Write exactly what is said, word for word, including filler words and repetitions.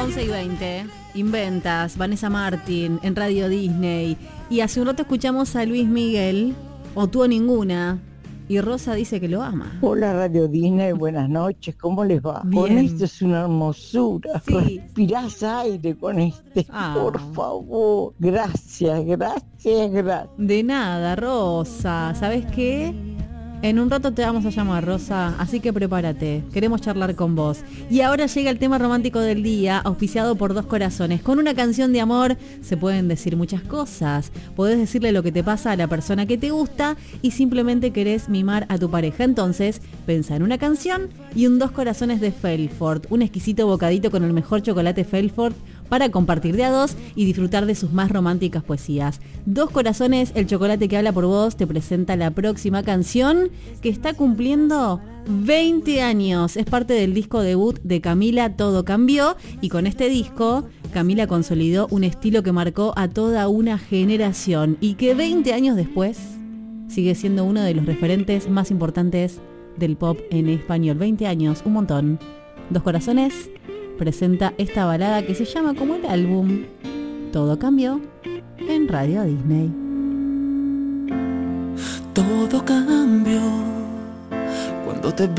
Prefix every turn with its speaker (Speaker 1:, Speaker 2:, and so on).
Speaker 1: once y veinte. Inventas, Vanessa Martín, en Radio Disney. Y hace un rato escuchamos a Luis Miguel, O tú o ninguna. Y Rosa dice que lo ama.
Speaker 2: Hola Radio Disney, buenas noches, ¿cómo les va?
Speaker 1: Bien.
Speaker 2: Con esto es una hermosura.
Speaker 1: Sí.
Speaker 2: Respirás aire con este,
Speaker 1: Ah.
Speaker 2: por favor. Gracias, gracias, gracias.
Speaker 1: De nada, Rosa. ¿Sabes qué? En un rato te vamos a llamar, Rosa, así que prepárate. Queremos charlar con vos. Y ahora llega el tema romántico del día, auspiciado por Dos Corazones. Con una canción de amor se pueden decir muchas cosas. Podés decirle lo que te pasa a la persona que te gusta y simplemente querés mimar a tu pareja. Entonces, pensá en una canción y un Dos Corazones de Felfort. Un exquisito bocadito con el mejor chocolate Felfort para compartir de a dos y disfrutar de sus más románticas poesías. Dos Corazones, el chocolate que habla por vos, te presenta la próxima canción que está cumpliendo veinte años. Es parte del disco debut de Camila, Todo Cambió, y con este disco Camila consolidó un estilo que marcó a toda una generación y que veinte años después sigue siendo uno de los referentes más importantes del pop en español. veinte años, un montón. Dos Corazones presenta esta balada que se llama como el álbum Todo Cambió en Radio Disney.
Speaker 3: Todo cambió cuando te